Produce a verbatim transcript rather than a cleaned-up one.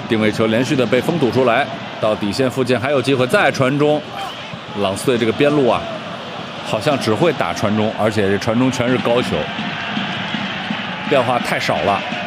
定位球连续的被封堵出来，到底线附近还有机会再传中。朗斯队这个边路啊，好像只会打传中，而且这传中全是高球，变化太少了。